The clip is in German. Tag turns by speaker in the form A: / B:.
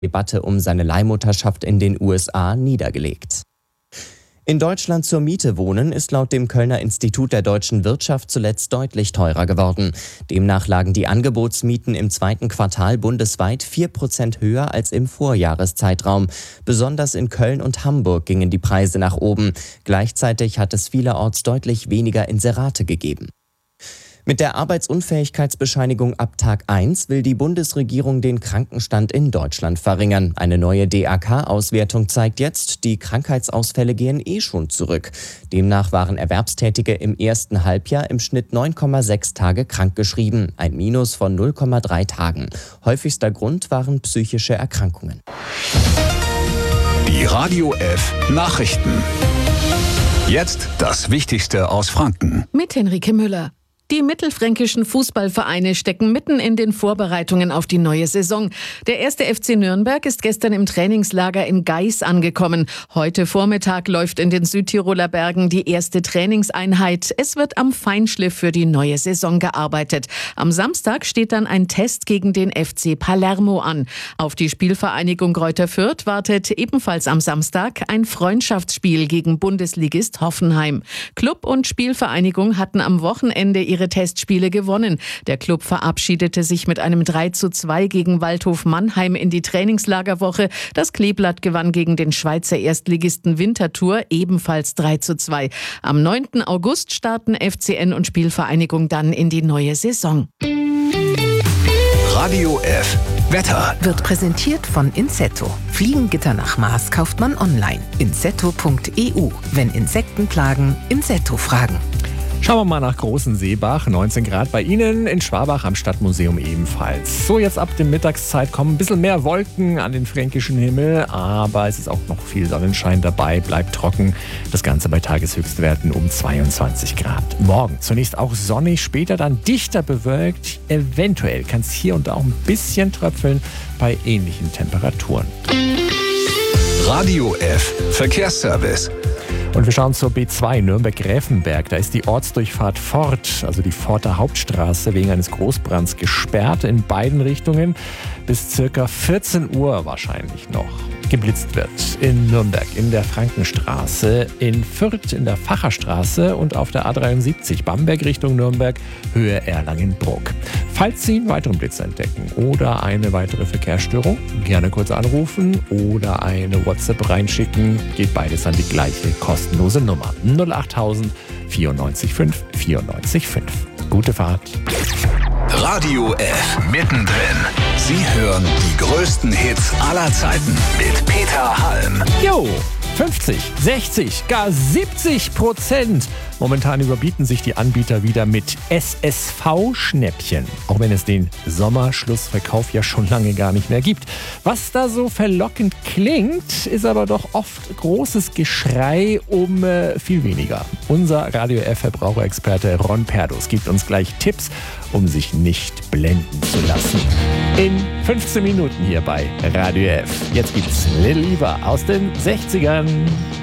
A: Debatte um seine Leihmutterschaft in den USA niedergelegt. In Deutschland zur Miete wohnen ist laut dem Kölner Institut der deutschen Wirtschaft zuletzt deutlich teurer geworden. Demnach lagen die Angebotsmieten im zweiten Quartal bundesweit 4% höher als im Vorjahreszeitraum. Besonders in Köln und Hamburg gingen die Preise nach oben. Gleichzeitig hat es vielerorts deutlich weniger Inserate gegeben. Mit der Arbeitsunfähigkeitsbescheinigung ab Tag 1 will die Bundesregierung den Krankenstand in Deutschland verringern. Eine neue DAK-Auswertung zeigt jetzt, die Krankheitsausfälle gehen schon zurück. Demnach waren Erwerbstätige im ersten Halbjahr im Schnitt 9,6 Tage krankgeschrieben, ein Minus von 0,3 Tagen. Häufigster Grund waren psychische Erkrankungen.
B: Die Radio F Nachrichten. Jetzt das Wichtigste aus Franken.
C: Mit Henrike Müller. Die mittelfränkischen Fußballvereine stecken mitten in den Vorbereitungen auf die neue Saison. Der 1. FC Nürnberg ist gestern im Trainingslager in Gais angekommen. Heute Vormittag läuft in den Südtiroler Bergen die erste Trainingseinheit. Es wird am Feinschliff für die neue Saison gearbeitet. Am Samstag steht dann ein Test gegen den FC Palermo an. Auf die Spielvereinigung Greuther Fürth wartet ebenfalls am Samstag ein Freundschaftsspiel gegen Bundesligist Hoffenheim. Club und Spielvereinigung hatten am Wochenende ihre Testspiele gewonnen. Der Club verabschiedete sich mit einem 3:2 gegen Waldhof Mannheim in die Trainingslagerwoche. Das Kleeblatt gewann gegen den Schweizer Erstligisten Winterthur ebenfalls 3:2. Am 9. August starten FCN und Spielvereinigung dann in die neue Saison.
B: Radio F Wetter
D: wird präsentiert von Insetto. Fliegengitter nach Maß kauft man online. Insetto.eu. Wenn Insekten plagen, Insetto fragen.
E: Schauen wir mal nach Großen Seebach, 19 Grad bei Ihnen, in Schwabach am Stadtmuseum ebenfalls. So, jetzt ab der Mittagszeit kommen ein bisschen mehr Wolken an den fränkischen Himmel, aber es ist auch noch viel Sonnenschein dabei, bleibt trocken. Das Ganze bei Tageshöchstwerten um 22 Grad. Morgen zunächst auch sonnig, später dann dichter bewölkt. Eventuell kann es hier und da auch ein bisschen tröpfeln bei ähnlichen Temperaturen.
B: Radio F Verkehrsservice.
E: Und wir schauen zur B2 Nürnberg-Gräfenberg. Da ist die Ortsdurchfahrt Fort, also die Forter Hauptstraße, wegen eines Großbrands gesperrt in beiden Richtungen. Bis circa 14 Uhr wahrscheinlich noch. Geblitzt wird in Nürnberg in der Frankenstraße, in Fürth in der Facherstraße und auf der A73 Bamberg Richtung Nürnberg, Höhe Erlangen-Bruck. Falls Sie einen weiteren Blitz entdecken oder eine weitere Verkehrsstörung, gerne kurz anrufen oder eine WhatsApp reinschicken. Geht beides an die gleiche kostenlose Nummer 08000 94 5 94 5. Gute Fahrt.
B: Radio F mittendrin. Sie hören die größten Hits aller Zeiten mit Peter Halm.
E: Jo, 50, 60, gar 70%. Momentan überbieten sich die Anbieter wieder mit SSV-Schnäppchen. Auch wenn es den Sommerschlussverkauf ja schon lange gar nicht mehr gibt. Was da so verlockend klingt, ist aber doch oft großes Geschrei um viel weniger. Unser Radio F-Verbraucherexperte Ron Perdus gibt uns gleich Tipps, um sich nicht blenden zu lassen. In 15 Minuten hier bei Radio F. Jetzt gibt's Little Eva aus den 60ern.